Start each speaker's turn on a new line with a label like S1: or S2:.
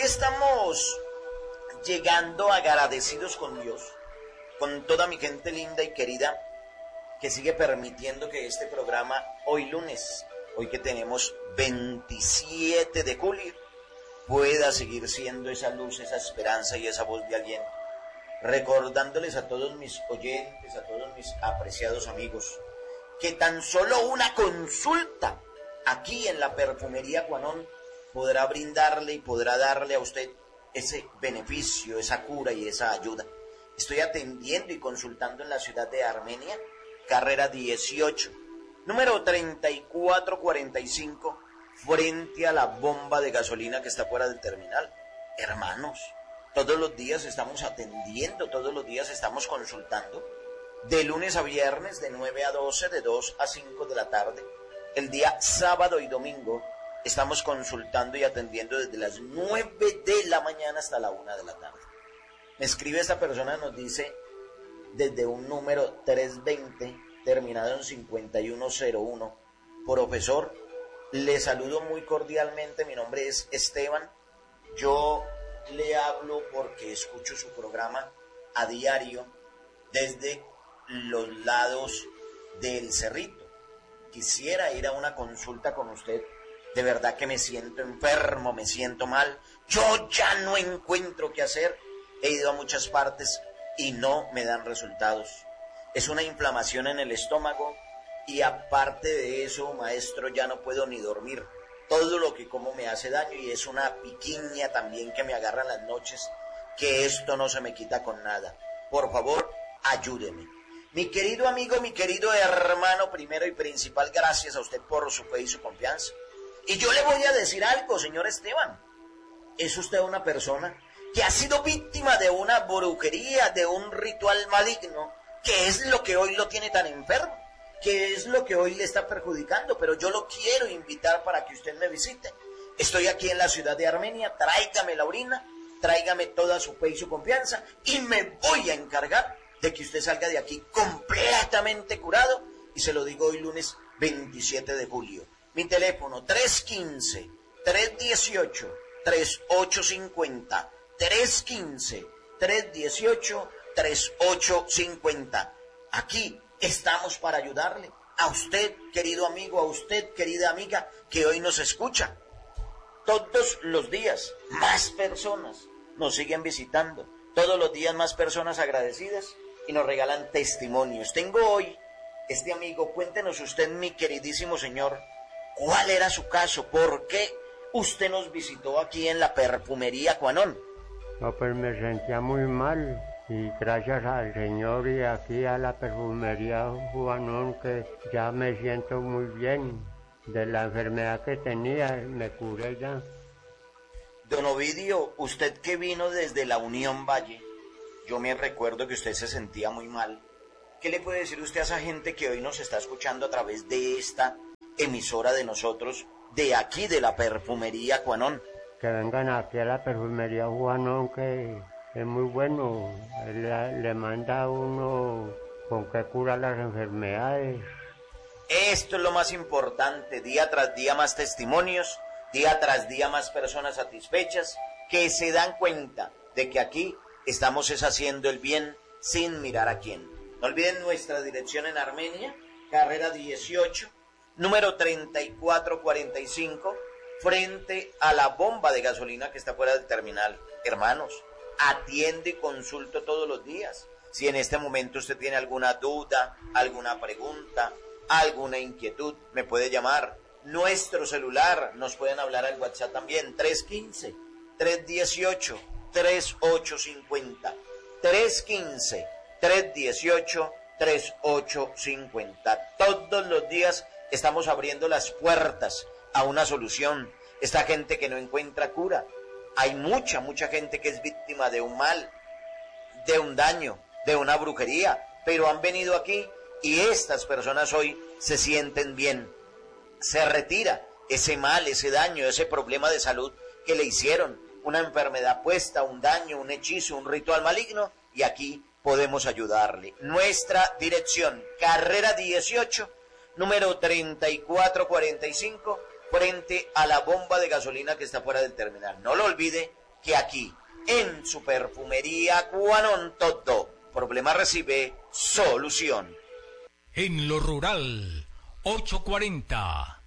S1: Hoy estamos llegando agradecidos con Dios, con toda mi gente linda y querida que sigue permitiendo que este programa hoy lunes, hoy que tenemos 27 de julio, pueda seguir siendo esa luz, esa esperanza y esa voz de aliento. Recordándoles a todos mis oyentes, a todos mis apreciados amigos, que tan solo una consulta aquí en la Perfumería Cuanón podrá brindarle y podrá darle a usted ese beneficio, esa cura y esa ayuda. Estoy atendiendo y consultando en la ciudad de Armenia, carrera 18, número 3445, frente a la bomba de gasolina que está fuera del terminal. Hermanos, todos los días estamos atendiendo, todos los días estamos consultando, de lunes a viernes, de 9 a 12, de 2 a 5 de la tarde. El día sábado y domingo estamos consultando y atendiendo desde las 9 de la mañana hasta la 1 de la tarde. Me escribe esta persona, nos dice, desde un número 320, terminado en 5101, profesor, le saludo muy cordialmente, mi nombre es Esteban, yo le hablo porque escucho su programa a diario desde los lados del Cerrito. Quisiera ir a una consulta con usted. De verdad que me siento enfermo, me siento mal. Yo ya no encuentro qué hacer. He ido a muchas partes y no me dan resultados. Es una inflamación en el estómago y aparte de eso, maestro, ya no puedo ni dormir. Todo lo que como me hace daño y es una piquiña también que me agarra en las noches, que esto no se me quita con nada. Por favor, ayúdeme. Mi querido amigo, mi querido hermano, primero y principal, gracias a usted por su fe y su confianza. Y yo le voy a decir algo, señor Esteban. ¿Es usted una persona que ha sido víctima de una brujería, de un ritual maligno? ¿Qué es lo que hoy lo tiene tan enfermo? ¿Qué es lo que hoy le está perjudicando? Pero yo lo quiero invitar para que usted me visite. Estoy aquí en la ciudad de Armenia, tráigame la orina, tráigame toda su fe y su confianza y me voy a encargar de que usted salga de aquí completamente curado. Y se lo digo hoy lunes 27 de julio. Mi teléfono 315-318-3850, 315-318-3850. Aquí estamos para ayudarle. A usted, querido amigo, a usted, querida amiga, que hoy nos escucha. Todos los días, más personas nos siguen visitando. Todos los días, más personas agradecidas y nos regalan testimonios. Tengo hoy, este amigo, cuéntenos usted, mi queridísimo señor, ¿cuál era su caso? ¿Por qué usted nos visitó aquí en la Perfumería Cuanón?
S2: No, pues me sentía muy mal. Y gracias al Señor y aquí a la Perfumería Cuanón que ya me siento muy bien de la enfermedad que tenía, me curé ya.
S1: Don Ovidio, usted que vino desde la Unión Valle, yo me recuerdo que usted se sentía muy mal. ¿Qué le puede decir usted a esa gente que hoy nos está escuchando a través de esta emisora de nosotros, de aquí de la Perfumería Cuanón?
S2: Que vengan aquí a la Perfumería Cuanón, que es muy bueno, le manda a uno con qué curar las enfermedades.
S1: Esto es lo más importante, día tras día más testimonios, día tras día más personas satisfechas que se dan cuenta de que aquí estamos haciendo el bien sin mirar a quién. No olviden nuestra dirección en Armenia, carrera 18, número 3445, frente a la bomba de gasolina que está fuera del terminal. Hermanos, atiendo y consulto todos los días. Si en este momento usted tiene alguna duda, alguna pregunta, alguna inquietud, me puede llamar. Nuestro celular, nos pueden hablar al WhatsApp también, 315-318-3850, 315-318-3850. Todos los días estamos abriendo las puertas a una solución. Esta gente que no encuentra cura, hay mucha gente que es víctima de un mal, de un daño, de una brujería, pero han venido aquí y estas personas hoy se sienten bien. Se retira ese mal, ese daño, ese problema de salud que le hicieron, una enfermedad puesta, un daño, un hechizo, un ritual maligno, y aquí podemos ayudarle. Nuestra dirección, carrera 18, número 3445, frente a la bomba de gasolina que está fuera del terminal. No lo olvide, que aquí, en su perfumería Juanón, todo problema recibe solución.
S3: En lo rural, 840.